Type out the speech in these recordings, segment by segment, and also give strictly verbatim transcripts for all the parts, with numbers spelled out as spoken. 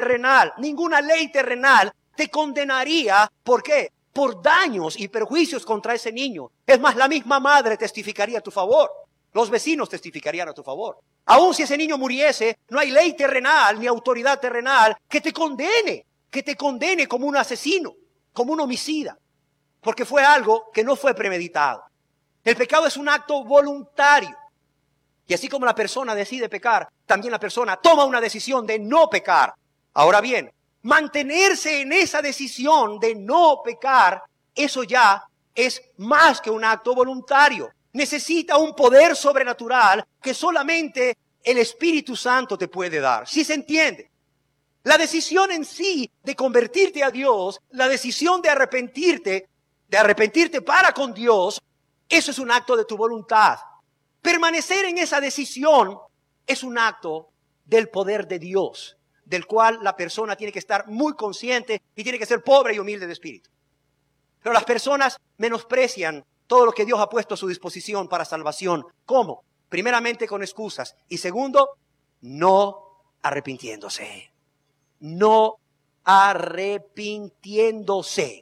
terrenal, ninguna ley terrenal te condenaría. ¿Por qué? Por daños y perjuicios contra ese niño. Es más, la misma madre testificaría a tu favor. Los vecinos testificarían a tu favor. Aun si ese niño muriese, no hay ley terrenal ni autoridad terrenal que te condene, que te condene como un asesino, como un homicida, porque fue algo que no fue premeditado. El pecado es un acto voluntario. Y así como la persona decide pecar, también la persona toma una decisión de no pecar. Ahora bien, mantenerse en esa decisión de no pecar, eso ya es más que un acto voluntario. Necesita un poder sobrenatural que solamente el Espíritu Santo te puede dar. ¿Sí se entiende? La decisión en sí de convertirte a Dios, la decisión de arrepentirte, de arrepentirte para con Dios, eso es un acto de tu voluntad. Permanecer en esa decisión es un acto del poder de Dios, del cual la persona tiene que estar muy consciente y tiene que ser pobre y humilde de espíritu. Pero las personas menosprecian todo lo que Dios ha puesto a su disposición para salvación. ¿Cómo? Primeramente con excusas. Y segundo, no arrepintiéndose. No arrepintiéndose.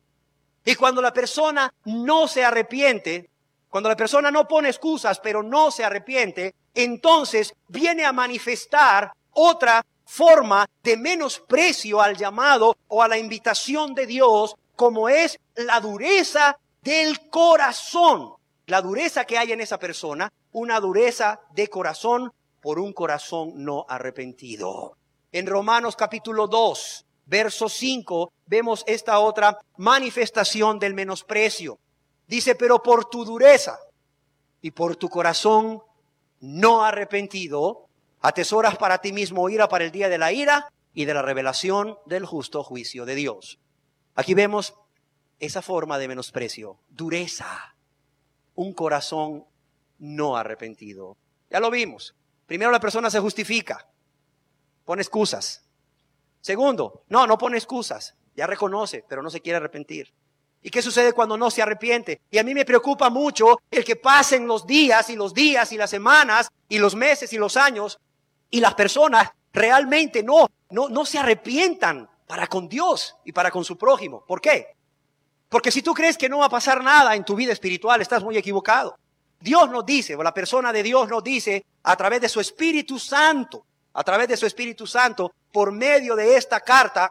Y cuando la persona no se arrepiente, cuando la persona no pone excusas, pero no se arrepiente, entonces viene a manifestar otra forma de menosprecio al llamado o a la invitación de Dios, como es la dureza del corazón. La dureza que hay en esa persona, una dureza de corazón por un corazón no arrepentido. En Romanos capítulo dos, verso cinco, vemos esta otra manifestación del menosprecio. Dice, pero por tu dureza y por tu corazón no arrepentido, atesoras para ti mismo ira para el día de la ira y de la revelación del justo juicio de Dios. Aquí vemos esa forma de menosprecio, dureza, un corazón no arrepentido. Ya lo vimos. Primero, la persona se justifica, pone excusas. Segundo, no, no pone excusas, ya reconoce, pero no se quiere arrepentir. ¿Y qué sucede cuando no se arrepiente? Y a mí me preocupa mucho el que pasen los días y los días y las semanas y los meses y los años y las personas realmente no, no, no se arrepientan para con Dios y para con su prójimo. ¿Por qué? Porque si tú crees que no va a pasar nada en tu vida espiritual, estás muy equivocado. Dios nos dice, o la persona de Dios nos dice, a través de su Espíritu Santo, a través de su Espíritu Santo, por medio de esta carta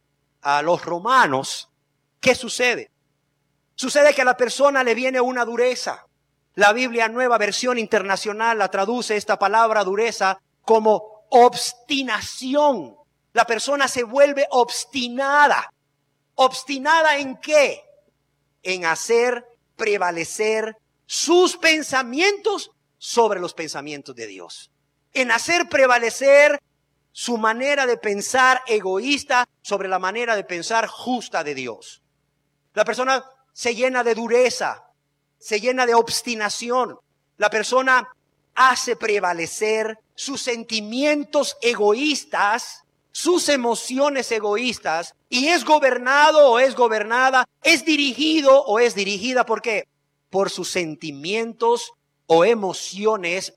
a los romanos, ¿qué sucede? Sucede que a la persona le viene una dureza. La Biblia Nueva Versión Internacional la traduce esta palabra dureza como obstinación. La persona se vuelve obstinada. ¿Obstinada en qué? En hacer prevalecer sus pensamientos sobre los pensamientos de Dios. En hacer prevalecer su manera de pensar egoísta sobre la manera de pensar justa de Dios. La persona se llena de dureza, se llena de obstinación. La persona hace prevalecer sus sentimientos egoístas, sus emociones egoístas, y es gobernado o es gobernada, es dirigido o es dirigida, ¿por qué? Por sus sentimientos o emociones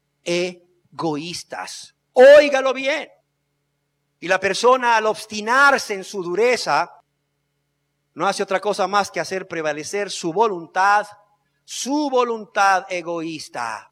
egoístas. Óigalo bien. Y la persona, al obstinarse en su dureza, no hace otra cosa más que hacer prevalecer su voluntad, su voluntad egoísta.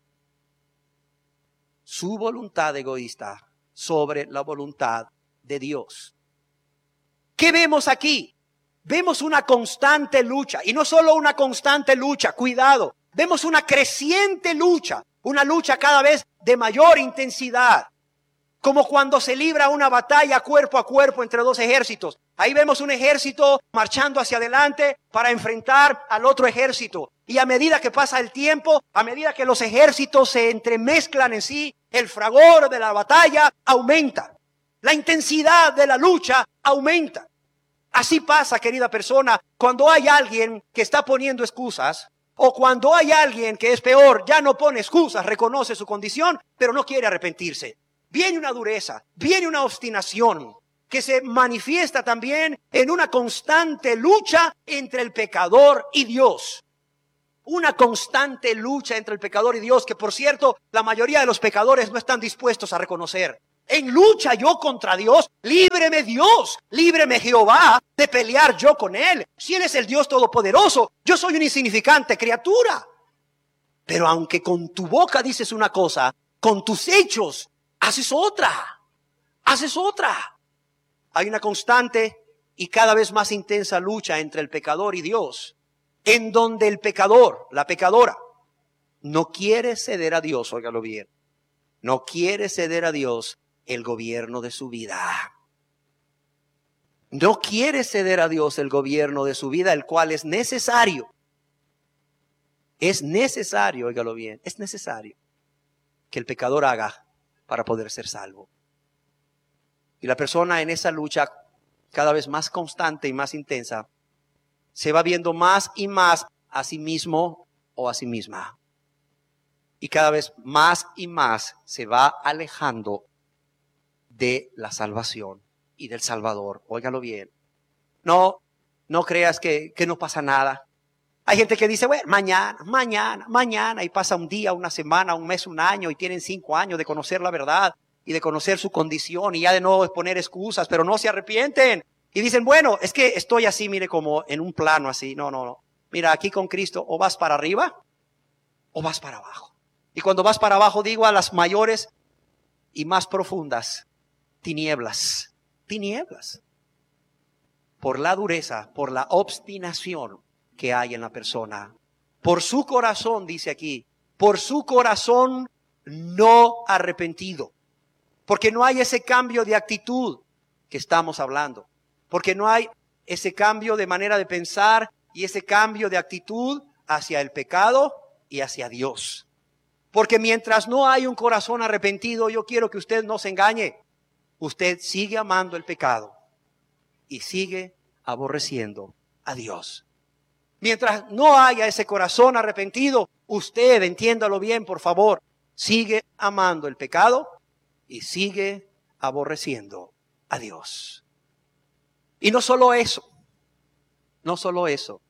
Su voluntad egoísta sobre la voluntad de Dios. ¿Qué vemos aquí? Vemos una constante lucha, y no solo una constante lucha, cuidado, vemos una creciente lucha, una lucha cada vez de mayor intensidad. Como cuando se libra una batalla cuerpo a cuerpo entre dos ejércitos. Ahí vemos un ejército marchando hacia adelante para enfrentar al otro ejército. Y a medida que pasa el tiempo, a medida que los ejércitos se entremezclan en sí, el fragor de la batalla aumenta. La intensidad de la lucha aumenta. Así pasa, querida persona, cuando hay alguien que está poniendo excusas, o cuando hay alguien que es peor, ya no pone excusas, reconoce su condición, pero no quiere arrepentirse. Viene una dureza, viene una obstinación que se manifiesta también en una constante lucha entre el pecador y Dios. Una constante lucha entre el pecador y Dios que, por cierto, la mayoría de los pecadores no están dispuestos a reconocer. En lucha yo contra Dios. Líbreme Dios, líbreme Jehová de pelear yo con Él. Si Él es el Dios todopoderoso, yo soy una insignificante criatura. Pero aunque con tu boca dices una cosa, con tus hechos haces otra. Haces otra. Hay una constante y cada vez más intensa lucha entre el pecador y Dios, en donde el pecador, la pecadora, no quiere ceder a Dios, óigalo bien, no quiere ceder a Dios el gobierno de su vida. No quiere ceder a Dios el gobierno de su vida, el cual es necesario. Es necesario, óigalo bien, es necesario que el pecador haga para poder ser salvo. Y la persona en esa lucha cada vez más constante y más intensa, se va viendo más y más a sí mismo o a sí misma. Y cada vez más y más se va alejando de la salvación y del Salvador. Óigalo bien. No, no creas que, que no pasa nada. Hay gente que dice, bueno, mañana, mañana, mañana, y pasa un día, una semana, un mes, un año, y tienen cinco años de conocer la verdad y de conocer su condición, y ya de nuevo es poner excusas, pero no se arrepienten. Y dicen, bueno, es que estoy así, mire, como en un plano así. No, no, no. Mira, aquí con Cristo, o vas para arriba, o vas para abajo. Y cuando vas para abajo, digo a las mayores y más profundas tinieblas, tinieblas. Por la dureza, por la obstinación que hay en la persona. Por su corazón, dice aquí, por su corazón no arrepentido. Porque no hay ese cambio de actitud que estamos hablando. Porque no hay ese cambio de manera de pensar y ese cambio de actitud hacia el pecado y hacia Dios. Porque mientras no hay un corazón arrepentido, yo quiero que usted no se engañe. Usted sigue amando el pecado y sigue aborreciendo a Dios. Mientras no haya ese corazón arrepentido, usted, entiéndalo bien, por favor, sigue amando el pecado y sigue aborreciendo a Dios. Y no solo eso, no solo eso.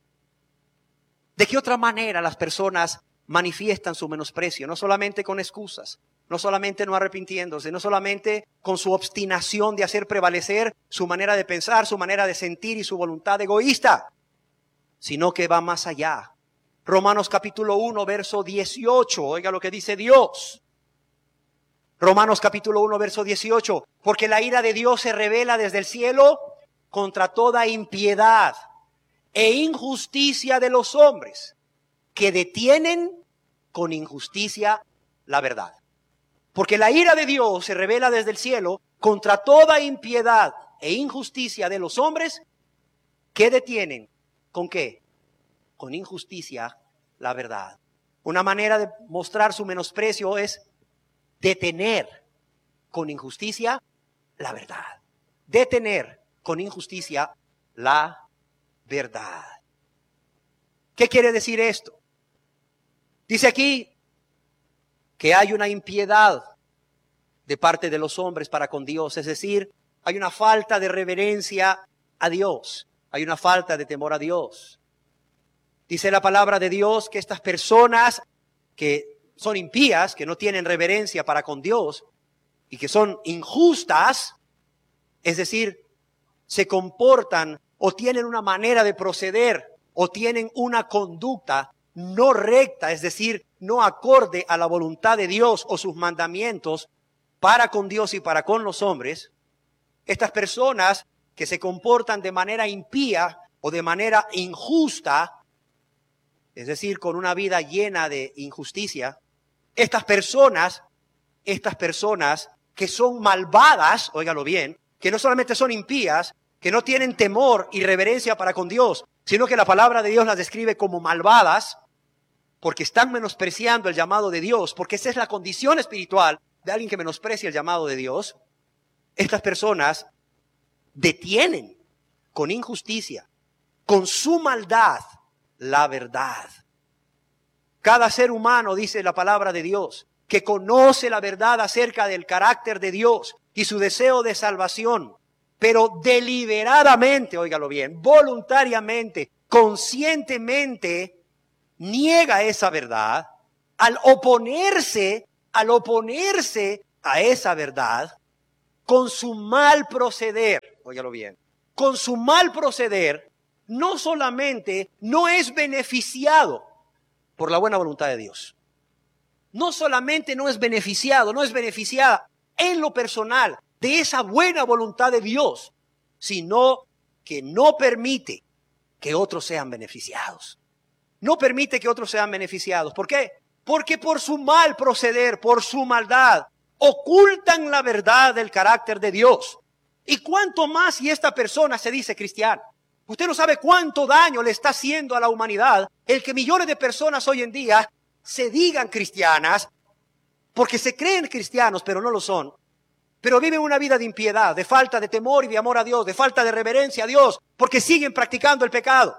¿De qué otra manera las personas manifiestan su menosprecio? No solamente con excusas, no solamente no arrepintiéndose, no solamente con su obstinación de hacer prevalecer su manera de pensar, su manera de sentir y su voluntad egoísta, sino que va más allá. Romanos capítulo uno, verso dieciocho, oiga lo que dice Dios. Romanos capítulo uno, verso dieciocho, porque la ira de Dios se revela desde el cielo contra toda impiedad e injusticia de los hombres, que detienen con injusticia la verdad. Porque la ira de Dios se revela desde el cielo contra toda impiedad e injusticia de los hombres, que detienen, ¿con qué? Con injusticia la verdad. Una manera de mostrar su menosprecio es detener con injusticia la verdad. Detener con injusticia la verdad. ¿Qué quiere decir esto? Dice aquí que hay una impiedad de parte de los hombres para con Dios, es decir, hay una falta de reverencia a Dios, hay una falta de temor a Dios. Dice la palabra de Dios que estas personas que son impías, que no tienen reverencia para con Dios y que son injustas, es decir, se comportan o tienen una manera de proceder o tienen una conducta no recta, es decir, no acorde a la voluntad de Dios o sus mandamientos para con Dios y para con los hombres. Estas personas que se comportan de manera impía o de manera injusta, es decir, con una vida llena de injusticia, estas personas, estas personas que son malvadas, óigalo bien, que no solamente son impías, que no tienen temor y reverencia para con Dios, sino que la palabra de Dios las describe como malvadas, porque están menospreciando el llamado de Dios, porque esa es la condición espiritual de alguien que menosprecia el llamado de Dios. Estas personas detienen con injusticia, con su maldad, la verdad. Cada ser humano, dice la palabra de Dios, que conoce la verdad acerca del carácter de Dios y su deseo de salvación, pero deliberadamente, óigalo bien, voluntariamente, conscientemente, niega esa verdad. Al oponerse, al oponerse a esa verdad, con su mal proceder, óigalo bien, con su mal proceder, no solamente no es beneficiado por la buena voluntad de Dios, no solamente no es beneficiado, no es beneficiada en lo personal de esa buena voluntad de Dios, sino que no permite que otros sean beneficiados. No permite que otros sean beneficiados. ¿Por qué? Porque por su mal proceder, por su maldad, ocultan la verdad del carácter de Dios. Y cuánto más si esta persona se dice cristiana. Usted no sabe cuánto daño le está haciendo a la humanidad el que millones de personas hoy en día se digan cristianas, porque se creen cristianos, pero no lo son. Pero viven una vida de impiedad, de falta de temor y de amor a Dios, de falta de reverencia a Dios, porque siguen practicando el pecado.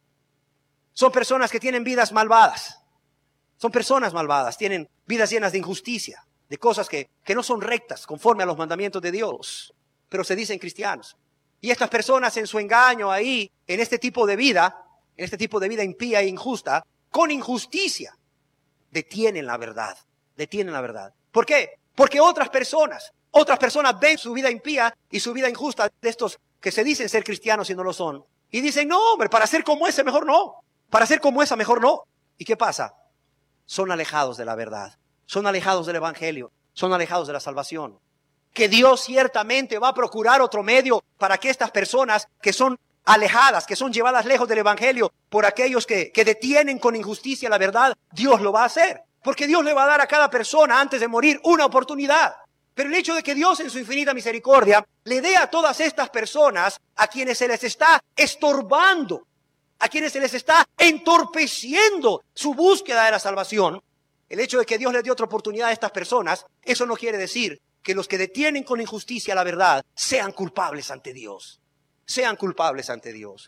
Son personas que tienen vidas malvadas. Son personas malvadas, tienen vidas llenas de injusticia, de cosas que, que no son rectas conforme a los mandamientos de Dios, pero se dicen cristianos. Y estas personas en su engaño ahí, en este tipo de vida, en este tipo de vida impía e injusta, con injusticia, detienen la verdad, detienen la verdad. ¿Por qué? Porque otras personas, otras personas ven su vida impía y su vida injusta de estos que se dicen ser cristianos y no lo son. Y dicen, no hombre, para ser como ese mejor no, para ser como esa mejor no. ¿Y qué pasa? Son alejados de la verdad, son alejados del evangelio, son alejados de la salvación. Que Dios ciertamente va a procurar otro medio para que estas personas que son alejadas, que son llevadas lejos del evangelio por aquellos que, que detienen con injusticia la verdad, Dios lo va a hacer. Porque Dios le va a dar a cada persona antes de morir una oportunidad. Pero el hecho de que Dios en su infinita misericordia le dé a todas estas personas a quienes se les está estorbando, a quienes se les está entorpeciendo su búsqueda de la salvación, el hecho de que Dios les dé otra oportunidad a estas personas, eso no quiere decir que los que detienen con injusticia la verdad sean culpables ante Dios. Sean culpables ante Dios.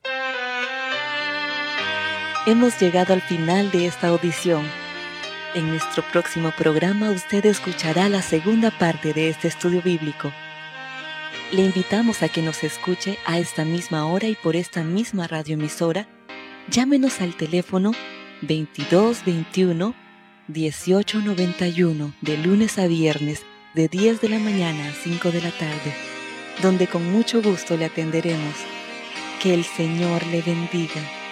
Hemos llegado al final de esta audición. En nuestro próximo programa usted escuchará la segunda parte de este estudio bíblico. Le invitamos a que nos escuche a esta misma hora y por esta misma radioemisora. Llámenos al teléfono veintidós veintiuno dieciocho noventa y uno de lunes a viernes de diez de la mañana a cinco de la tarde, donde con mucho gusto le atenderemos. Que el Señor le bendiga.